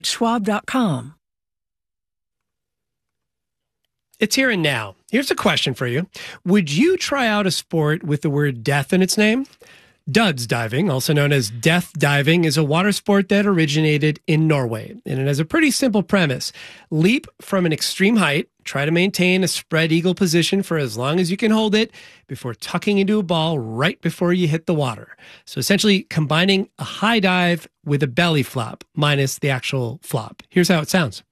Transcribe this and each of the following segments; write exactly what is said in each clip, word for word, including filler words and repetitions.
schwab dot com. It's here and now. Here's a question for you. Would you try out a sport with the word death in its name? Duds diving, also known as death diving, is a water sport that originated in Norway. And it has a pretty simple premise. Leap from an extreme height, try to maintain a spread eagle position for as long as you can hold it before tucking into a ball right before you hit the water. So essentially combining a high dive with a belly flop, minus the actual flop. Here's how it sounds.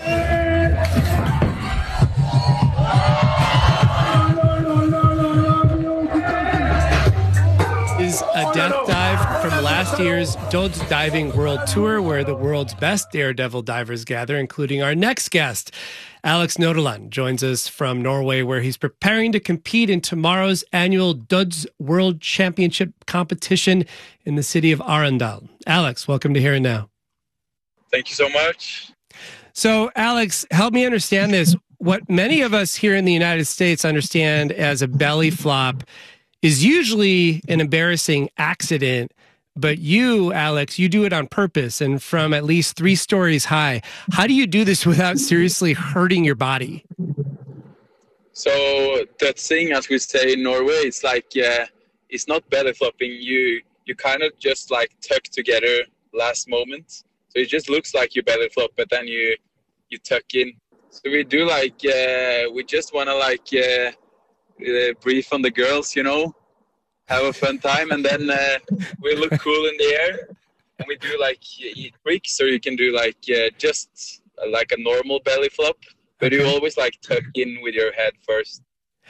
Is a death dive from last year's Duds Diving World Tour, where the world's best daredevil divers gather, including our next guest. Alex Nodeland joins us from Norway, where he's preparing to compete in tomorrow's annual Duds World Championship competition in the city of Arendal. Alex, welcome to Here and Now. Thank you so much. So, Alex, help me understand this. What many of us here in the United States understand as a belly flop is usually an embarrassing accident, but you, Alex, you do it on purpose and from at least three stories high. How do you do this without seriously hurting your body? So that thing, as we say in Norway, it's like, uh, it's not belly flopping. You you kind of just like tuck together last moment. So it just looks like you belly flop, but then you, you tuck in. So we do like, uh, we just want to like, uh, Uh, brief on the girls, you know, have a fun time, and then uh, we look cool in the air, and we do like eat tricks, or you can do like uh, just uh, like a normal belly flop, but you always like tuck in with your head first.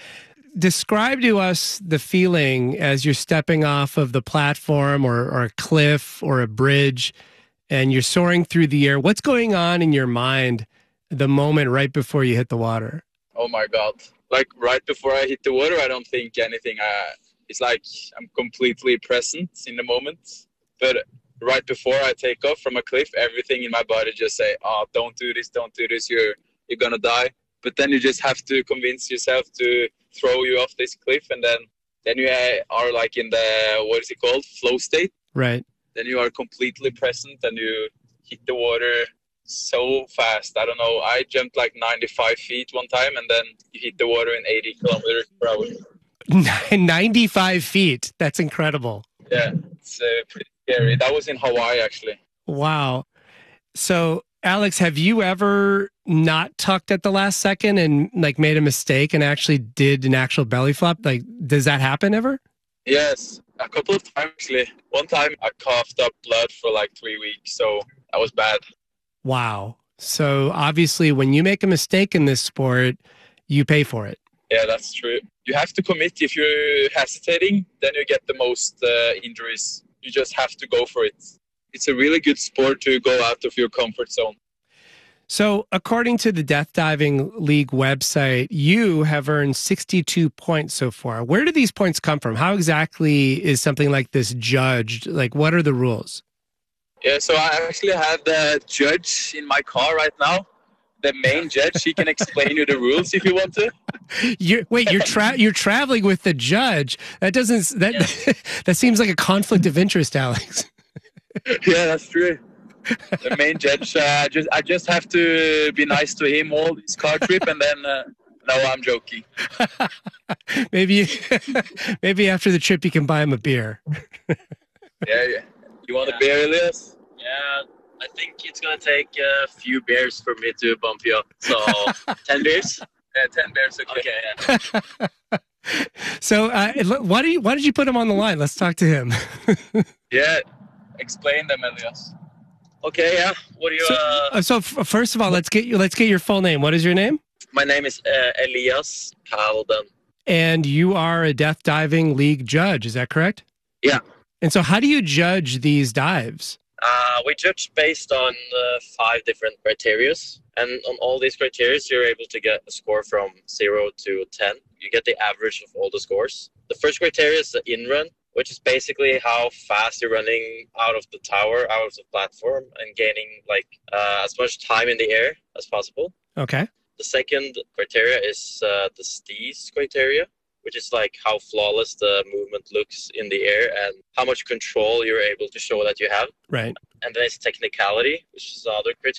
Describe to us the feeling as you're stepping off of the platform or, or a cliff or a bridge, and you're soaring through the air. What's going on in your mind the moment right before you hit the water? Oh my God. Like right before I hit the water, I don't think anything. Uh, it's like I'm completely present in the moment. But right before I take off from a cliff, everything in my body just say, "Oh, don't do this, don't do this. You're you're gonna die." But then you just have to convince yourself to throw you off this cliff, and then then you are like in the, what is it called, flow state. Right. Then you are completely present and you hit the water so fast. I don't know. I jumped like ninety-five feet one time, and then you hit the water in eighty kilometers per hour. ninety-five feet. That's incredible. Yeah, it's uh, pretty scary. That was in Hawaii, actually. Wow. So, Alex, have you ever not tucked at the last second and like made a mistake and actually did an actual belly flop? Like, does that happen ever? Yes, a couple of times actually. One time I coughed up blood for like three weeks, so that was bad. Wow. So obviously when you make a mistake in this sport, you pay for it. Yeah, that's true. You have to commit. If you're hesitating, then you get the most uh, injuries. You just have to go for it. It's a really good sport to go out of your comfort zone. So according to the Death Diving League website, you have earned sixty-two points so far. Where do these points come from? How exactly is something like this judged? Like, what are the rules? Yeah, so I actually have the judge in my car right now. The main judge, he can explain you the rules if you want to. You're, wait, you're tra- you're traveling with the judge. That doesn't that yeah. That seems like a conflict of interest, Alex. Yeah, that's true. The main judge. Uh, just I just have to be nice to him all this car trip, and then uh, no, I'm joking. maybe maybe after the trip you can buy him a beer. Yeah, yeah. You want yeah. a beer, Elias? Yeah, I think it's going to take a few beers for me to bump you up. So, ten beers? Yeah, ten beers, okay. Okay, yeah. So, uh, why, do you, why did you put him on the line? Let's talk to him. Yeah, explain them, Elias. Okay, yeah. What do you... So, uh... so f- first of all, let's get you. Let's get your full name. What is your name? My name is uh, Elias Kalden. And you are a Death Diving League judge, is that correct? Yeah. And so how do you judge these dives? Uh, we judge based on uh, five different criteria. And on all these criteria, you're able to get a score from zero to ten. You get the average of all the scores. The first criteria is the in-run, which is basically how fast you're running out of the tower, out of the platform, and gaining like uh, as much time in the air as possible. Okay. The second criteria is uh, the Stees criteria, which is like how flawless the movement looks in the air and how much control you're able to show that you have. Right. and then it's technicality, which is the other criteria.